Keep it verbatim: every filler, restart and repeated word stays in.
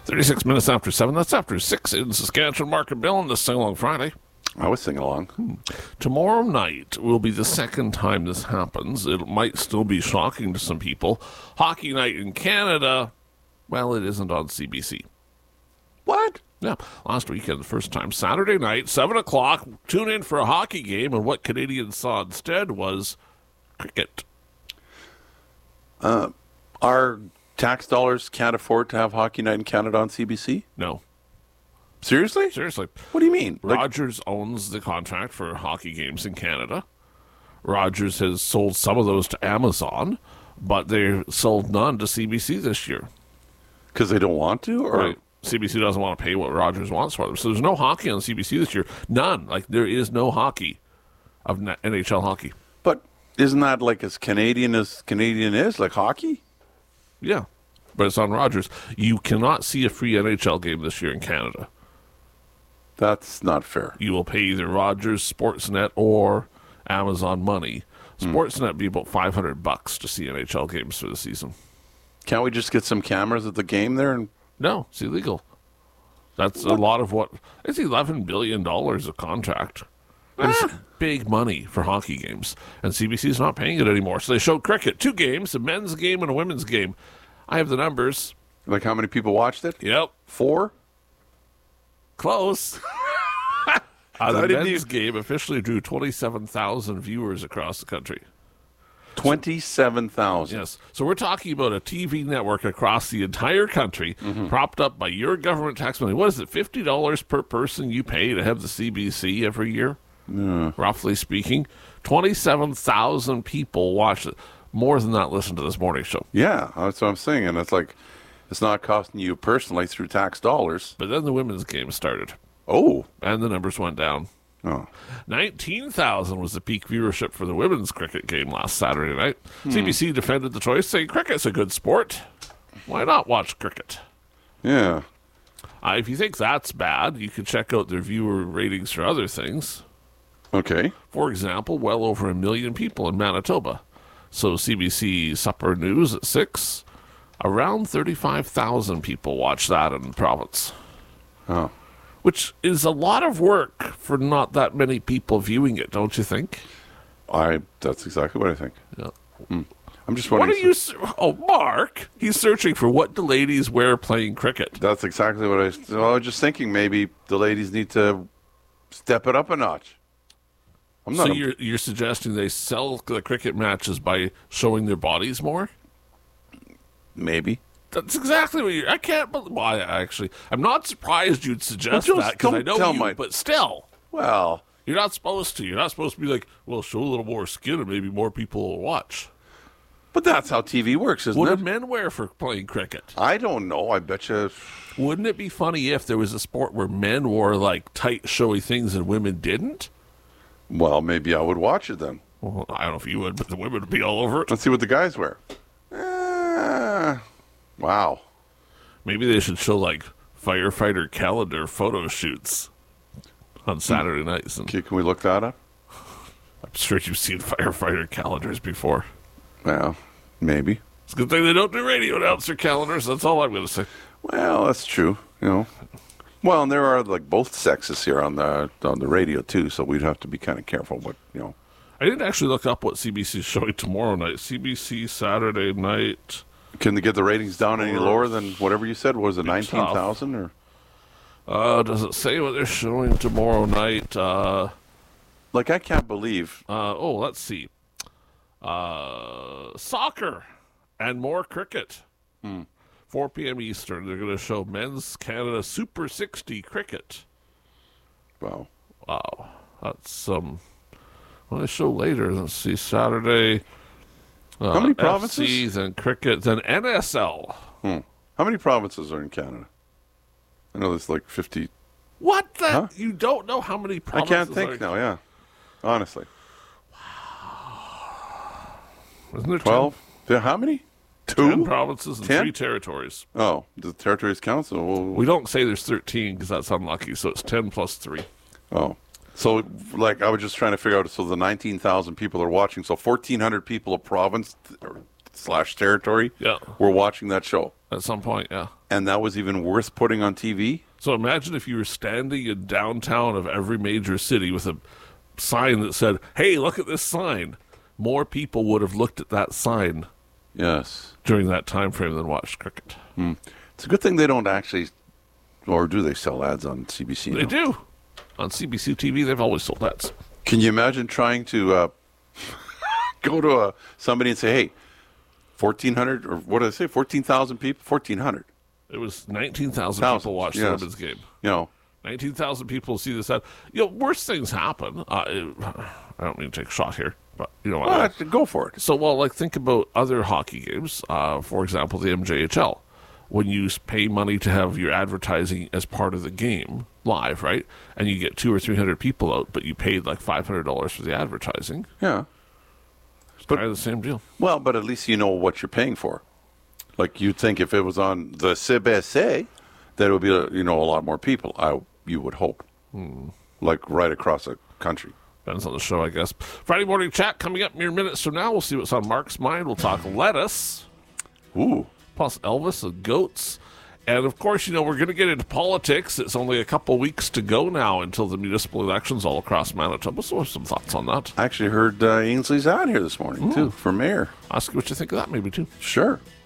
thirty-six minutes after seven. That's after six in Saskatchewan. Mark and Bill on this Sing Along Friday. I was singing along. Hmm. Tomorrow night will be the second time this happens. It might still be shocking to some people. Hockey night in Canada, well, it isn't on C B C. What? Yeah, last weekend, the first time. Saturday night, seven o'clock, tune in for a hockey game, and what Canadians saw instead was cricket. Uh, our tax dollars can't afford to have hockey night in Canada on C B C? No. Seriously? Seriously. What do you mean? Rogers like- owns the contract for hockey games in Canada. Rogers has sold some of those to Amazon, but they sold none to C B C this year. Because they don't want to? Or right. C B C doesn't want to pay what Rogers wants for them. So there's no hockey on C B C this year. None. Like, there is no hockey of N H L hockey. But isn't that like as Canadian as Canadian is? Like hockey? Yeah. But it's on Rogers. You cannot see a free N H L game this year in Canada. That's not fair. You will pay either Rogers, Sportsnet, or Amazon money. Sportsnet would be about five hundred bucks to see N H L games for the season. Can't we just get some cameras at the game there? And No, it's illegal. That's what? a lot of what... It's eleven billion dollars a contract. It's ah. big money for hockey games. And C B C's not paying it anymore. So they showed cricket. Two games, a men's game and a women's game. I have the numbers. Like how many people watched it? Yep. Four? Close. uh, the men's even... game officially drew twenty-seven thousand viewers across the country. twenty-seven thousand. Yes. So we're talking about a T V network across the entire country, mm-hmm. propped up by your government tax money. What is it, fifty dollars per person you pay to have the C B C every year? Yeah. Roughly speaking. twenty-seven thousand people watch it. More than that listen to this morning show. Yeah, that's what I'm saying. And it's like, it's not costing you personally through tax dollars. But then the women's game started. Oh. And the numbers went down. Oh. nineteen thousand was the peak viewership for the women's cricket game last Saturday night. Hmm. C B C defended the choice, saying cricket's a good sport. Why not watch cricket? Yeah. Uh, if you think that's bad, you can check out their viewer ratings for other things. Okay. For example, well over a million people in Manitoba. So C B C Supper News at six, around thirty-five thousand people watch that in the province. Oh. Which is a lot of work for not that many people viewing it, don't you think? I. That's exactly what I think. Yeah. Hmm. I'm just wondering. What are you... Oh, Mark! He's searching for what the ladies wear playing cricket. That's exactly what I... Well, I was just thinking maybe the ladies need to step it up a notch. I'm not so a... you're, you're suggesting they sell the cricket matches by showing their bodies more? Maybe. That's exactly what you're... I can't believe... Well, I actually... I'm not surprised you'd suggest well, that, because I know you, my... but still. Well... You're not supposed to. You're not supposed to be like, well, show a little more skin and maybe more people will watch. But that's how T V works, isn't what it? What do men wear for playing cricket? I don't know. I bet you... Wouldn't it be funny if there was a sport where men wore, like, tight, showy things and women didn't? Well, maybe I would watch it then. Well, I don't know if you would, but the women would be all over it. Let's see what the guys wear. Uh, wow. Maybe they should show, like, firefighter calendar photo shoots on Saturday hmm. nights. And okay, can we look that up? I'm sure you've seen firefighter calendars before. Well, maybe. It's a good thing they don't do radio announcer calendars. That's all I'm going to say. Well, that's true. You know. Well, and there are like both sexes here on the on the radio too, so we'd have to be kind of careful. But you know, I didn't actually look up what C B C is showing tomorrow night. C B C Saturday night. Can they get the ratings down any lower than whatever you said? Was it nineteen thousand or? Uh, does it say what they're showing tomorrow night? Uh, like I can't believe. Uh, oh, let's see. Uh, soccer and more cricket. Hmm. four p.m. Eastern, they're going to show Men's Canada Super sixty cricket. Wow. Wow. That's some... Um, well, they show later. Let's see, Saturday. Uh, How many provinces? F C, then cricket, then N S L. Hmm. How many provinces are in Canada? I know there's like fifty. What the? Huh? You don't know how many provinces I can't think are... now, yeah. Honestly. Wow. Isn't there twelve? There, how many? Two? Ten provinces and Ten? three territories. Oh, the territories council. Well, we don't say there's thirteen because that's unlucky, so it's ten plus three. Oh. So, like, I was just trying to figure out, so the nineteen thousand people are watching, so fourteen hundred people a province, or slash territory Yeah. were watching that show. At some point, yeah. And that was even worth putting on T V? So imagine if you were standing in downtown of every major city with a sign that said, hey, look at this sign. More people would have looked at that sign Yes. during that time frame than watched cricket. Hmm. It's a good thing they don't actually, or do they sell ads on C B C? They now? do. On C B C T V, they've always sold ads. Can you imagine trying to uh, go to a, somebody and say, hey, fourteen hundred, or what did I say, fourteen thousand people? fourteen hundred. It was nineteen thousand Thousands, people watched yes. the women's game. You know, nineteen thousand people see this ad. You know, worse things happen. Uh, it, I don't mean to take a shot here, but you know what? well, go for it. So, well, like think about other hockey games. Uh, for example, the M J H L. When you pay money to have your advertising as part of the game live, right? And you get two or three hundred people out, but you paid like five hundred dollars for the advertising. Yeah. It's kind of the same deal. Well, but at least you know what you're paying for. Like you'd think if it was on the C B C, that it would be, you know, a lot more people. I you would hope, hmm. like right across the country. Depends on the show, I guess. Friday morning chat coming up mere minutes from now. We'll see what's on Mark's mind. We'll talk lettuce. Ooh. Plus Elvis and goats. And, of course, you know, we're going to get into politics. It's only a couple weeks to go now until the municipal elections all across Manitoba. So I have some thoughts on that. I actually heard uh, Ainsley's out here this morning, Ooh. too, for mayor. Ask you what you think of that, maybe, too. Sure.